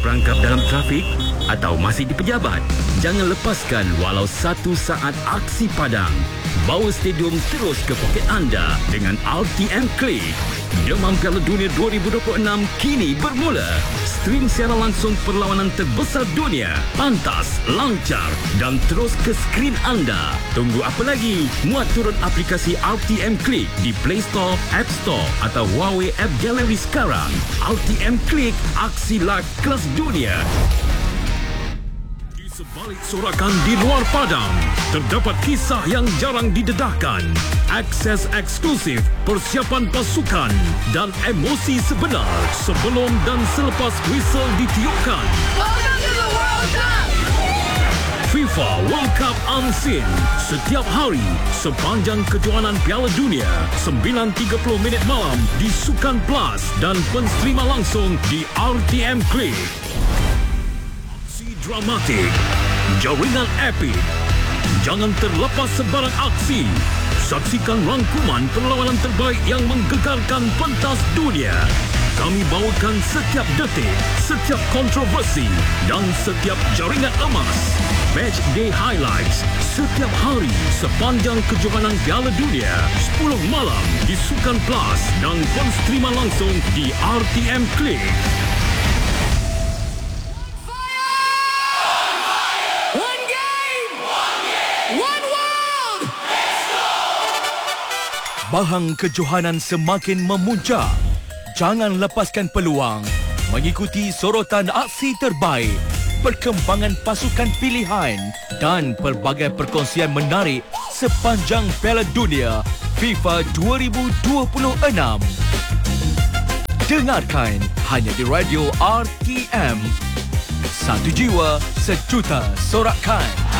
terperangkap dalam trafik atau masih di pejabat? Jangan lepaskan walau 1 saat aksi padang. Bawa stadium terus ke poket anda dengan RTM Click. Demam Piala Dunia 2026 kini bermula. Stream siaran langsung perlawanan terbesar dunia. Pantas, lancar dan terus ke skrin anda. Tunggu apa lagi? Muat turun aplikasi RTM Click di Play Store, App Store atau Huawei App Gallery sekarang. RTM Click, aksi live kelas dunia. Sebalik sorakan di luar padang, terdapat kisah yang jarang didedahkan, akses eksklusif, persiapan pasukan dan emosi sebenar sebelum dan selepas whistle ditiupkan. Welcome to the World Cup! FIFA World Cup Unseen setiap hari sepanjang kejohanan Piala Dunia 9.30 minit malam di Sukan Plus dan pensterima langsung di RTM Click. Dramatik, jaringan epik. Jangan terlepas sebarang aksi. Saksikan rangkuman perlawanan terbaik yang menggegarkan pentas dunia. Kami bawakan setiap detik, setiap kontroversi dan setiap jaringan emas. Match Day Highlights setiap hari sepanjang kejohanan Piala Dunia 10 malam di Sukan Plus dan pensterima langsung di RTM Click. Bahang kejohanan semakin memuncak. Jangan lepaskan peluang mengikuti sorotan aksi terbaik, perkembangan pasukan pilihan dan pelbagai perkongsian menarik sepanjang Piala Dunia FIFA 2026. Dengarkan hanya di Radio RTM. Satu jiwa, sejuta sorakan.